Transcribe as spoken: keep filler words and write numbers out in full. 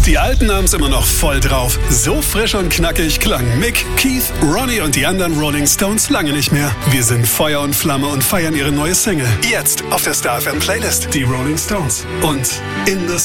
Die Alten haben's immer noch voll drauf. So frisch und knackig klangen Mick, Keith, Ronnie und die anderen Rolling Stones lange nicht mehr. Wir sind Feuer und Flamme und feiern ihre neue Single. Jetzt auf der Star F M Playlist. Die Rolling Stones. Und In the